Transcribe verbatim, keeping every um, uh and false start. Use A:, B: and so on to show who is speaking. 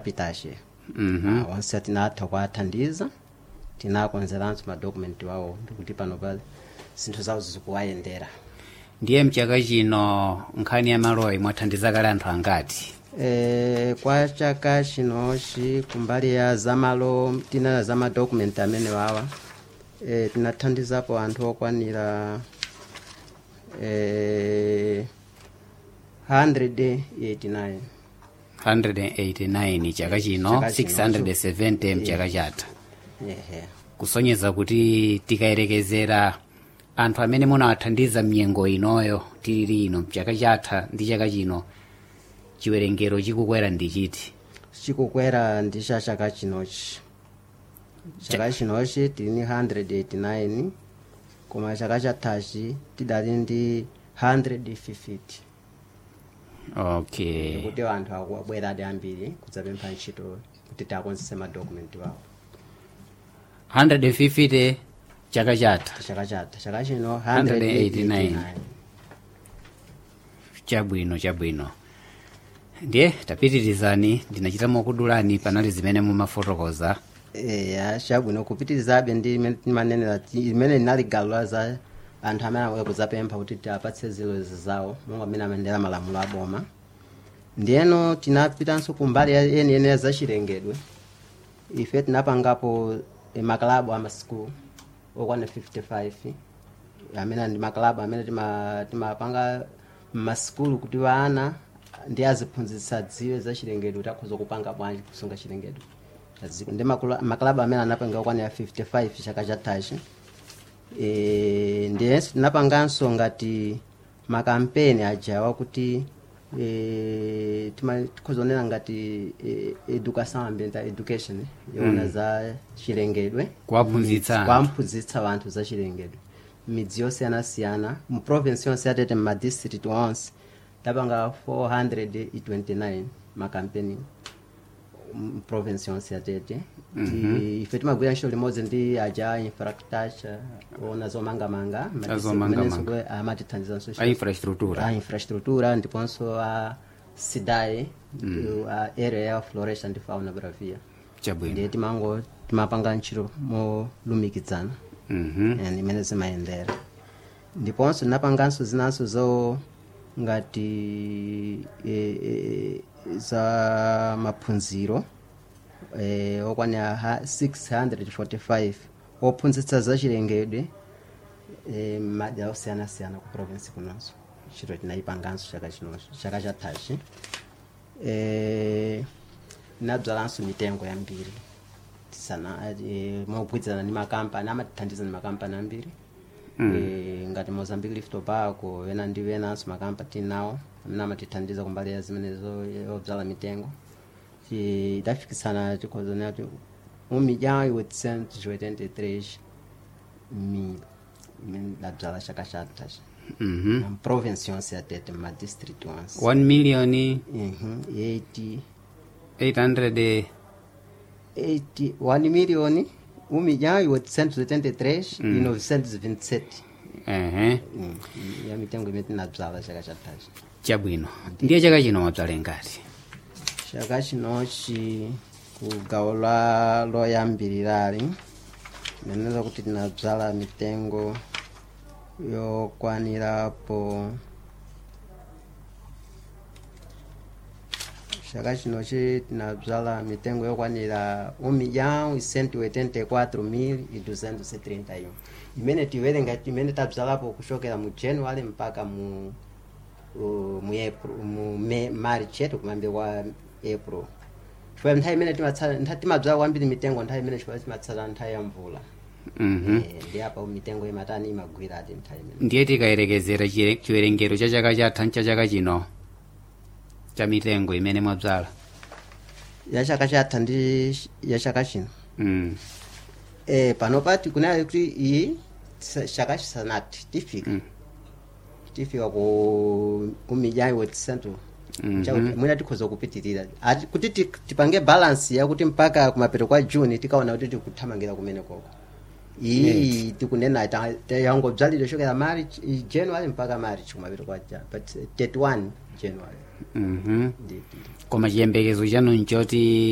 A: pitashe
B: Mhm.
A: uh, onse tinatha kuwathandiza tinakonzeranso madokumenti wawo ndikuti pano pale zinthu zawo zikuwayendera.
B: Ndiye mchaka chino nkhani ya maloyi mwathandiza kale anthu angati?
A: E, kwa chaka chinochi kumbali ya zamalo tinana za madokumenti amene wawa e, tinathandizapo anthu okwanira e, one hundred eighty-nine.
B: one hundred eighty-nine chaka chino,
A: Chaka chino.
B: six hundred seventy mchaka chatha.
A: Ehe.
B: Kusonyeza kuti tikayerekezera anthu amene munawathandiza mnyengo inoyo tilili ino mchaka chatha ndi chaka chino chiwerengero chikukwera ndi chiti?
A: chikukwera ndi cha chaka chinochi. Chaka chinochi tili ni one hundred eighty-nine koma chaka chathachi tidali ndi one hundred fifty.
B: Okay.
A: Kuti anthu akubwera adi ambiri kudzapempha ntchito kuti tiakonzese madokumenti wawo.
B: one hundred fifty chaka chatha.
A: Chaka chatha chaka chino
B: one hundred eighty-nine.
A: one hundred eighty-nine.
B: Chabwino chabwino. Ndiye tapitirizani, ndinachitamo kudulani panali zimene mumafotokoza.
A: Eya chabwino kupitirizabe ndi imene timanenera imene inali galu za anthu amene amabwera kudzapempha kuti tiapatse zilowezi zawo monga amene amayendera malamulo a boma. Ndiyeno tinapitanso kumbali yeniyene za chilengedwe. Ife tinapangapo e, makalabu amasikulu okwana fifty-five amene ndi makalabu amene tima timapanga masikulu kuti wana ndi aziphunzitsa dziwe za chilengedwe kuti akhoza kupanga bwanji kusunga chilengedwe. Ndi makalabu amene anapanga okwana fifty-five chaka chathachi. E, ndiyenso tinapanganso ngati makampeni ajawa kuti e, tikhozonena ngati e, education ambiental education yona mm. za chilengedwe
B: kuwaphunzitsa
A: kuwaphunzitsa wanthu za chilengedwe midzi yosiyanasiyana mu province yonse yatete ma district onse tapanga four hundred twenty-nine makampeni mu province yonse yatete.
B: Mm -hmm.
A: Ife timagwira ntchito limodzi ndi aja infrastructure ona zomangamanga amatithandizanso
B: a infrastructura
A: a infrastructura ndiponso a sidae mm. a area ya floresta ndi fauna bravia.
B: Chabwino.
A: Ndiye timango timapanga ntchito molumikizana.
B: Mhm.
A: Mm imene zimayendera. Ndiponso napanganso zinanso zo ngati e, e, za maphunziro eh okwana six hundred forty-five ophunzitsa za chilengedwe eh madya osiyana siyana ku province kunonso chiro tinaipanganso chaka chinocho chaka chathachi. Eh nabzalanso mitengo yambiri sana eh mogwirizana ndi makampani amatithandiza ndi makampani ambiri. Mm. Eh ngati Mozambique Leaf Tobacco ena ndi wenanso makampani tinawo amene amatithandiza kumbali ya zimenezo obzala mitengo. Que dafikisana tikozonera um milhão e oitocentos e oitenta e três mil da bzala chaka chatha.
B: Mhm.
A: Na province yonse yatete ma district onse
B: one million
A: mhm eighty
B: eight hundred
A: eighty one million um milhão e oitocentos e oitenta e três e novecentos e vinte e sete.
B: Ehe.
A: Ya mitengo imene na bzala chaka chatha.
B: Chabwino. Ndiye chaka chino mwabzala ngati?
A: Chaka chinochi kugawo la loyambirirali neneza kuti tinabzala mitengo yokwanirapo. Chaka chinochi tinabzala mitengo yokwanira um milhão e cento e oitenta e quatro mil e duzentos e trinta e um. Imene tiwerenga imene tabzalapo kuchokera mu January mpaka mu uh, mu April mu March yetu kumambe wa April. Chifukwa nthawi imene timatsala nthawi timabzala kwambiri mitengo nthawi imene chifukwa timatsala nthawi ya mvula.
B: Mhm.
A: Eh ndi apa mitengo imatani imagwira ati nthawi imene.
B: Ndiye tikayerekezera chiwerengero cha chaka chatha cha chaka chino cha mitengo imene mwabzala
A: ya chaka chatha ndi ya chaka chino.
B: Mm.
A: Eh pano pati kunali kuti iyi chaka chisanati tifika. Mm. Tifika ku umilhão oitocentos. Mhm. Mwina tikhoza kupitirira ati kuti tipange balance ya kuti mpaka kumapeto kwa June tikaona kuti tikuthamangira kumene koko. Iyi tikunena yango bzalire chokera March January mpaka March kumapeto kwa but thirty-one January.
B: Mhm. Koma chiyembekezo chanu nchoti